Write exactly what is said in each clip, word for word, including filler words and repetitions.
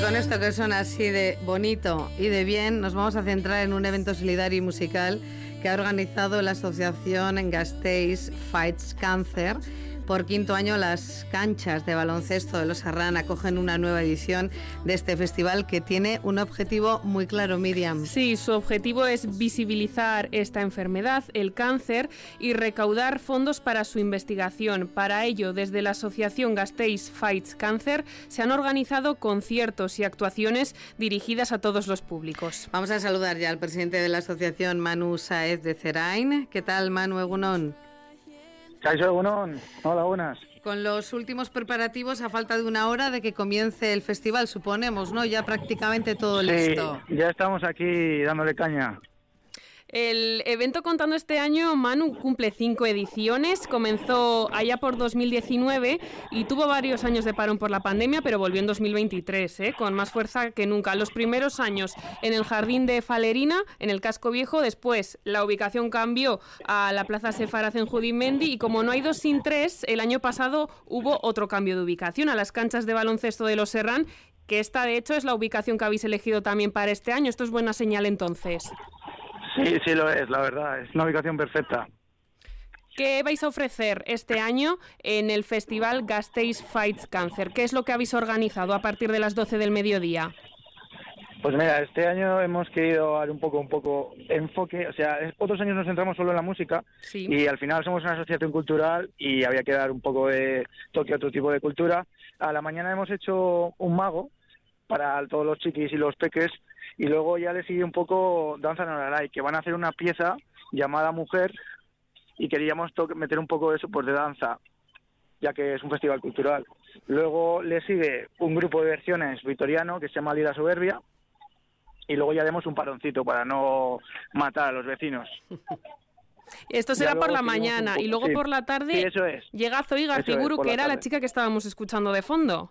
con esto que suena así de bonito y de bien, nos vamos a centrar en un evento solidario y musical que ha organizado la asociación Gasteiz Fights Cancer. Por quinto año, las canchas de baloncesto de Los Serrán acogen una nueva edición de este festival que tiene un objetivo muy claro, Miriam. Sí, su objetivo es visibilizar esta enfermedad, el cáncer, y recaudar fondos para su investigación. Para ello, desde la asociación Gasteiz Fights Cancer se han organizado conciertos y actuaciones dirigidas a todos los públicos. Vamos a saludar ya al presidente de la asociación, Manu Sáez de Zerain. ¿Qué tal, Manu? Egunon. Kaixo, egunon. Hola, buenas. Con los últimos preparativos a falta de una hora de que comience el festival, suponemos, ¿no? Ya prácticamente todo sí, listo. Ya estamos aquí dándole caña. El evento contando este año, Manu, cumple cinco ediciones, comenzó allá por dos mil diecinueve y tuvo varios años de parón por la pandemia, pero volvió en dos mil veintitrés, ¿eh? Con más fuerza que nunca. Los primeros años en el Jardín de Falerina, en el Casco Viejo, después la ubicación cambió a la Plaza Sefaraz en Judimendi y como no hay dos sin tres, el año pasado hubo otro cambio de ubicación a las canchas de baloncesto de Los Serrán, que esta de hecho es la ubicación que habéis elegido también para este año. Esto es buena señal entonces. Sí, sí lo es, la verdad, es una ubicación perfecta. ¿Qué vais a ofrecer este año en el festival Gasteiz Fights Cancer? ¿Qué es lo que habéis organizado a partir de las doce del mediodía? Pues mira, este año hemos querido dar un poco, un poco enfoque, o sea, otros años nos centramos solo en la música, sí, y al final somos una asociación cultural y había que dar un poco de toque a otro tipo de cultura. A la mañana hemos hecho un mago para todos los chiquis y los peques, y luego ya le sigue un poco Danza Noraray, que van a hacer una pieza llamada Mujer, y queríamos to- meter un poco de eso pues de danza, ya que es un festival cultural. Luego le sigue un grupo de versiones vitoriano que se llama Lira Soberbia, y luego ya demos un paroncito para no matar a los vecinos. Esto será por la mañana, poco, y luego sí, por la tarde sí, eso es. Llega Zoe Gartiburu, es, que era tarde. La chica que estábamos escuchando de fondo.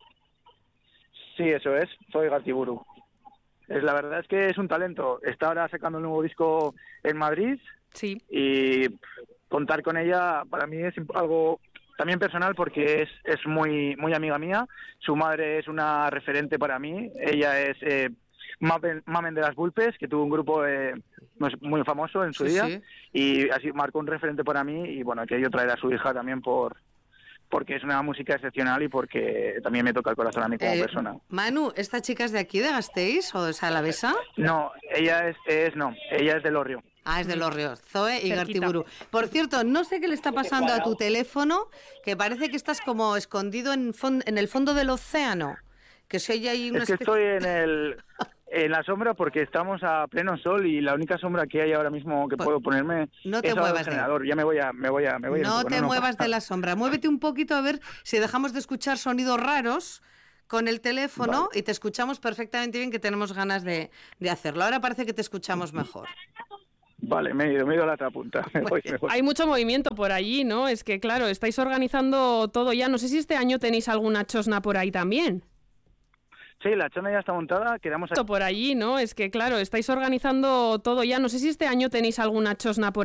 Sí, eso es, Zoe Gartiburu. Es, la verdad es que es un talento. Está ahora sacando un nuevo disco en Madrid. Sí. Y contar con ella para mí es algo también personal porque es es muy muy amiga mía. Su madre es una referente para mí. Ella es eh, Mamen, Mamen de las Bulpes, que tuvo un grupo eh, muy famoso en su sí, día. Sí. Y así marcó un referente para mí. Y bueno, he querido traer a su hija también por... porque es una música excepcional y porque también me toca el corazón a mí como eh, persona. Manu, ¿esta chica es de aquí, de Gasteiz o de Salavesa? No, ella es, es no, ella es de Lorrio. Ah, es de Lorrio, Zoe y Gartiburu. Por cierto, no sé qué le está pasando a tu teléfono, que parece que estás como escondido en, fond- en el fondo del océano. Que se oye ahí una es que especie... estoy en el... En la sombra porque estamos a pleno sol y la única sombra que hay ahora mismo que pues, puedo ponerme no te es muevas al generador. De... Ya me voy a, me voy a, me voy no a te no, muevas no. de la sombra. Muévete un poquito a ver si dejamos de escuchar sonidos raros con el teléfono, vale, y te escuchamos perfectamente bien, que tenemos ganas de, de hacerlo. Ahora parece que te escuchamos mejor. Vale, me he ido, me he ido a la otra punta. Me voy, me voy. Hay mucho movimiento por allí, ¿no? Es que claro, estáis organizando todo ya. No sé si este año tenéis alguna chosna por ahí también. Sí, la chona ya está montada, quedamos aquí. Por allí, ¿no? Es que claro, estáis organizando todo ya. No sé si este año tenéis alguna chosna por